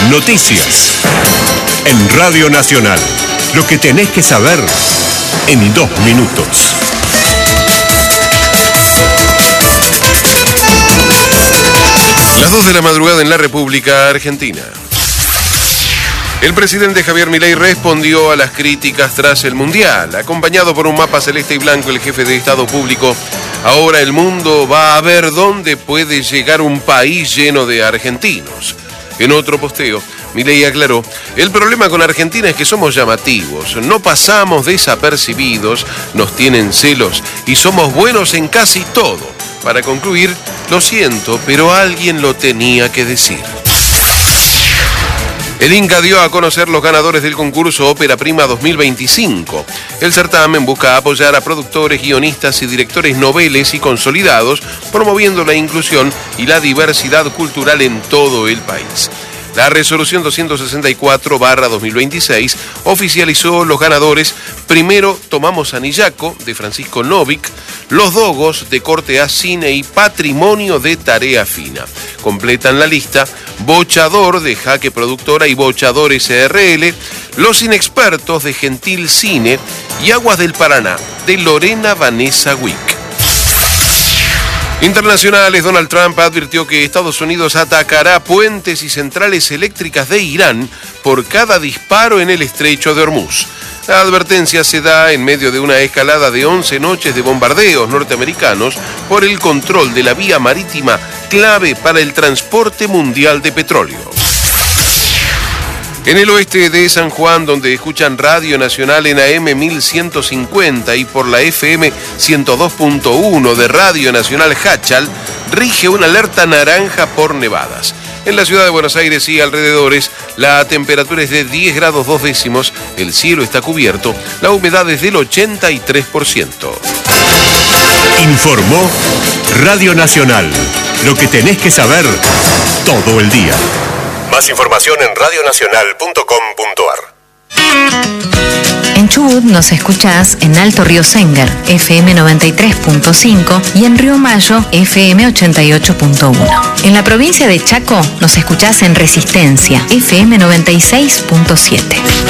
Noticias. En Radio Nacional. Lo que tenés que saber en 2 minutos. Las 2 de la madrugada en la República Argentina. El presidente Javier Milei respondió a las críticas tras el Mundial. Acompañado por un mapa celeste y blanco, el jefe de Estado publicó: ahora el mundo va a ver dónde puede llegar un país lleno de argentinos. En otro posteo, Milei aclaró: el problema con Argentina es que somos llamativos, no pasamos desapercibidos, nos tienen celos y somos buenos en casi todo. Para concluir, lo siento, pero alguien lo tenía que decir. El Inca dio a conocer los ganadores del concurso Ópera Prima 2025. El certamen busca apoyar a productores, guionistas y directores noveles y consolidados, promoviendo la inclusión y la diversidad cultural en todo el país. La resolución 264/2026 oficializó los ganadores. Primero, Tomamos Anillaco, de Francisco Novik, Los Dogos, de Corte A Cine y Patrimonio, de Tarea Fina. Completan la lista Bochador, de Jaque Productora y Bochador SRL, Los Inexpertos, de Gentil Cine y Aguas del Paraná, de Lorena Vanessa Wick. Internacionales, Donald Trump advirtió que Estados Unidos atacará puentes y centrales eléctricas de Irán por cada disparo en el estrecho de Hormuz. La advertencia se da en medio de una escalada de 11 noches de bombardeos norteamericanos por el control de la vía marítima clave para el transporte mundial de petróleo. En el oeste de San Juan, donde escuchan Radio Nacional en AM 1150 y por la FM 102.1 de Radio Nacional Hachal, rige una alerta naranja por nevadas. En la ciudad de Buenos Aires y alrededores, la temperatura es de 10 grados 2 décimos, el cielo está cubierto, la humedad es del 83%. Informó Radio Nacional. Lo que tenés que saber todo el día. Más información en radionacional.com.ar. En Chubut nos escuchás en Alto Río Sengar, FM 93.5 y en Río Mayo, FM 88.1. En la provincia de Chaco nos escuchás en Resistencia, FM 96.7.